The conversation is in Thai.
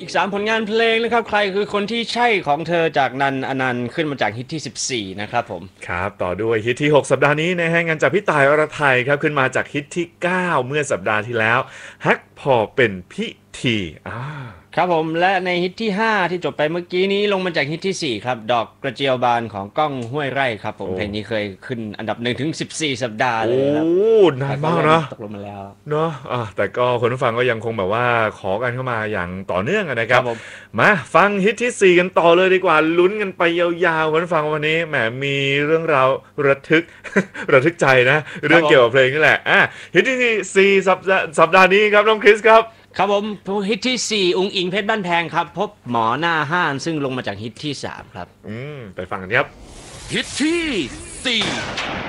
อีก3ผลงานเพลงนะครับใครคือคนที่ใช่ของเธอจากนันอนันต์ขึ้นมาจากฮิตที่14นะครับผมครับต่อด้วยฮิตที่6สัปดาห์นี้นะฮะงานจากพี่ต่ายอรไทยครับขึ้นมาจากฮิตที่9เมื่อสัปดาห์ที่แล้วฮักพอเป็นพิธีครับผมและในฮิตที่5ที่จบไปเมื่อกี้นี้ลงมาจากฮิตที่4ครับดอกกระเจียวบานของก้องห้วยไร่ครับผมเพลงนี้เคยขึ้นอันดับ1ถึง14สัปดาห์เลยครับนานมากนะตกลงมาแล้วเนาะแต่ก็คนผู้ฟังก็ยังคงแบบว่าขอกันเข้ามาอย่างต่อเนื่องนะครับมาฟังฮิตที่4กันต่อเลยดีกว่าลุ้นกันไปยาวๆคนผู้ฟังวันนี้แหมมีเรื่องราวระทึกใจนะเรื่องเกี่ยวกับเพลงนี่แหละฮิตที่4สัปดาห์นี้ครับน้องคริสครับครับผมฮิตที่4อุ๋งอิงเพชรบ้านแพงครับพบหมอหน้าห้านซึ่งลงมาจากฮิตที่3ครับไปฟังกันครับฮิตที่4